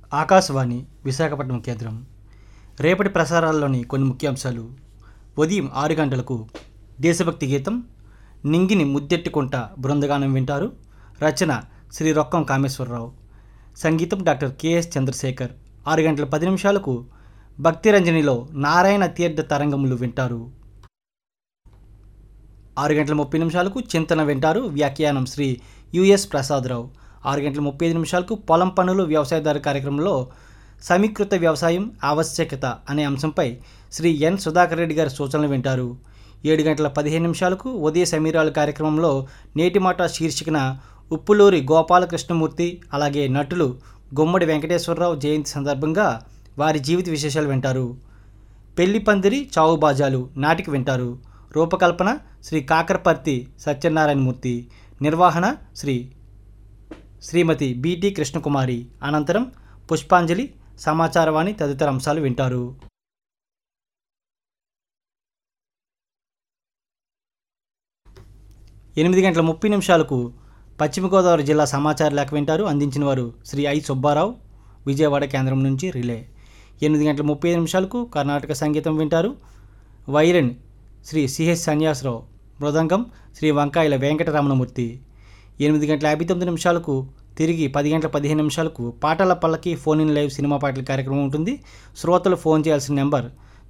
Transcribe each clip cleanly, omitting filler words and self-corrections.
ఆకాశవాణి విశాఖపట్నం కేంద్రం. రేపటి ప్రసారాల్లోని కొన్ని ముఖ్యాంశాలు. ఉదయం 6 గంటలకు దేశభక్తి గీతం నింగిని ముద్దెట్టుకుంట బృందగానం వింటారు. రచన శ్రీ రొక్కం కామేశ్వరరావు. సంగీతం డాక్టర్ కెఎస్ చంద్రశేఖర్. 6 గంటల 10 నిమిషాలకు భక్తిరంజనిలో నారాయణ తీర్థ తరంగములు వింటారు. 6 గంటల 30 నిమిషాలకు చింతన వింటారు. వ్యాఖ్యానం శ్రీ యుఎస్ ప్రసాదరావు. 6 గంటల 35 నిమిషాలకు పొలం పనులు వ్యవసాయదారు కార్యక్రమంలో సమీకృత వ్యవసాయం ఆవశ్యకత అనే అంశంపై శ్రీ ఎన్ సుధాకర్ రెడ్డి గారి సూచనలు వింటారు. 7 గంటల 15 నిమిషాలకు ఉదయ సమీరాలు కార్యక్రమంలో నేటి మాట శీర్షికన ఉప్పులూరి గోపాలకృష్ణమూర్తి అలాగే నటులు గుమ్మడి వెంకటేశ్వరరావు జయంతి సందర్భంగా వారి జీవిత విశేషాలు వింటారు. పెళ్లి పందిరి చావు బాజాలు నాటికి వింటారు. రూపకల్పన శ్రీ కాకరపర్తి సత్యనారాయణమూర్తి. నిర్వహణ శ్రీమతి బిటి కృష్ణకుమారి. అనంతరం పుష్పాంజలి, సమాచారవాణి తదితర అంశాలు వింటారు. ఎనిమిది గంటల 30 నిమిషాలకు పశ్చిమ గోదావరి జిల్లా సమాచార లేఖ వింటారు. అందించిన వారు శ్రీ ఐ సుబ్బారావు, విజయవాడ కేంద్రం నుంచి రిలే. 8 గంటల 35 నిమిషాలకు కర్ణాటక సంగీతం వింటారు. Violin Shri CH Sanyasa Rao. మృదంగం శ్రీ వంకాయల వెంకటరమణమూర్తి. 8 గంటల 59 నిమిషాలకు తిరిగి 10 గంటల 15 నిమిషాలకు పాటల పల్లకి ఫోన్ ఇన్ లైవ్ సినిమా పాటల కార్యక్రమం ఉంటుంది. శ్రోతలు ఫోన్ చేయాల్సిన నెంబర్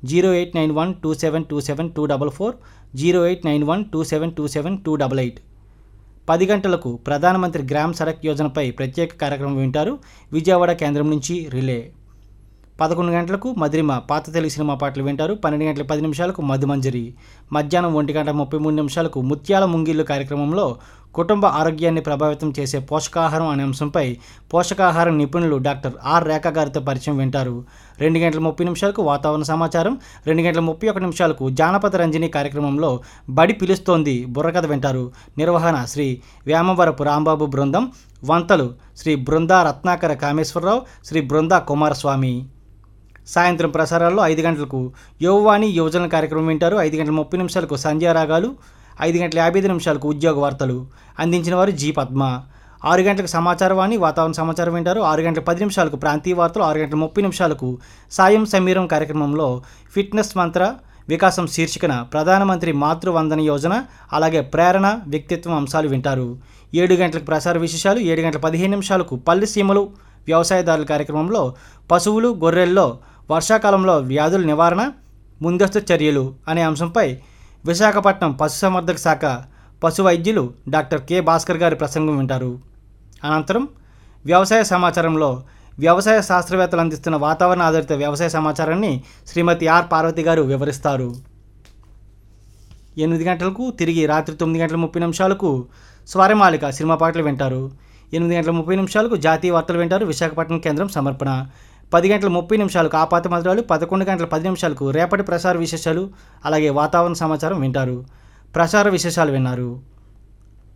0891272724, 0891272728. 10 గంటలకు ప్రధానమంత్రి గ్రామ సడక్ యోజనపై ప్రత్యేక కార్యక్రమం వింటారు. విజయవాడ కేంద్రం నుంచి రిలే. 11 గంటలకు మధురిమ పాత తెలుగు సినిమా పాటలు వింటారు. 12 గంటల 10 నిమిషాలకు మధుమంజరి. మధ్యాహ్నం 1 గంట 33 నిమిషాలకు ముత్యాల ముంగిళ్ళు కార్యక్రమంలో కుటుంబ ఆరోగ్యాన్ని ప్రభావితం చేసే పోషకాహారం అనే అంశంపై పోషకాహార నిపుణులు డాక్టర్ ఆర్ రేఖ గారితో పరిచయం వింటారు. 2 గంటల 30 నిమిషాలకు వాతావరణ సమాచారం. 2 గంటల 31 నిమిషాలకు జానపద రంజని కార్యక్రమంలో బడి పిలుస్తోంది బుర్రకథ వింటారు. నిర్వహణ శ్రీ వేమవరపు రాంబాబు బృందం. వంతలు శ్రీ బృందా రత్నాకర కామేశ్వరరావు, శ్రీ బృందా కుమారస్వామి. సాయంత్రం ప్రసారాల్లో 5 గంటలకు యువవాణి యువజన కార్యక్రమం వింటారు. 5 గంటల 30 నిమిషాలకు సంధ్యారాగాలు, 5 గంటల 55 నిమిషాలకు ఉద్యోగ వార్తలు. అందించిన వారు జి పద్మ. 6 గంటలకు సమాచారవాణి వాతావరణ సమాచారం వింటారు. 6 గంటల 10 నిమిషాలకు ప్రాంతీయ వార్తలు. 6 గంటల 30 నిమిషాలకు సాయం సమీరం కార్యక్రమంలో ఫిట్నెస్ మంత్ర వికాసం శీర్షికన ప్రధానమంత్రి మాతృవందన యోజన అలాగే ప్రేరణ వ్యక్తిత్వం అంశాలు వింటారు. 7 గంటలకు ప్రసార విశేషాలు. 7 గంటల 15 నిమిషాలకు పల్లి సీమలు వ్యవసాయదారుల కార్యక్రమంలో పశువులు గొర్రెల్లో వర్షాకాలంలో వ్యాధుల నివారణ ముందస్తు చర్యలు అనే అంశంపై విశాఖపట్నం పశుసంవర్ధక శాఖ పశు వైద్యులు డాక్టర్ కె భాస్కర్ గారి ప్రసంగం వింటారు. అనంతరం వ్యవసాయ సమాచారంలో వ్యవసాయ శాస్త్రవేత్తలు అందిస్తున్న వాతావరణ ఆధారిత వ్యవసాయ సమాచారాన్ని శ్రీమతి ఆర్ పార్వతి గారు వివరిస్తారు. 8 గంటలకు తిరిగి రాత్రి 9 గంటల 30 నిమిషాలకు స్వరమాలిక సినిమా పాటలు వింటారు. 8 గంటల 30 నిమిషాలకు జాతీయ వార్తలు వింటారు. విశాఖపట్నం కేంద్రం సమర్పణ. 10 గంటల 30 నిమిషాలకు ఆపాత మంత్రాలు. 11 గంటల 10 నిమిషాలకు రేపటి ప్రసార విశేషాలు అలాగే వాతావరణ సమాచారం వింటారు. ప్రసార విశేషాలు విన్నారు.